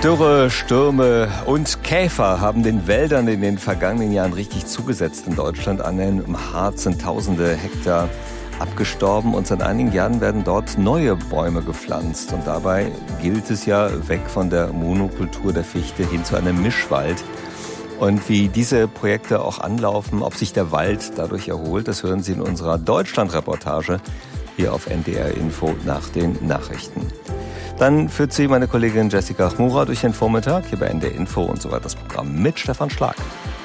Dürre, Stürme und Käfer haben den Wäldern in den vergangenen Jahren richtig zugesetzt in Deutschland. Allein im Harz sind tausende Hektar abgestorben und seit einigen Jahren werden dort neue Bäume gepflanzt. Und dabei gilt es ja, weg von der Monokultur der Fichte hin zu einem Mischwald. Und wie diese Projekte auch anlaufen, ob sich der Wald dadurch erholt, das hören Sie in unserer Deutschland-Reportage hier auf NDR Info nach den Nachrichten. Dann führt Sie meine Kollegin Jessica Chmura durch den Vormittag hier bei NDR Info und so weiter das Programm mit Stefan Schlag.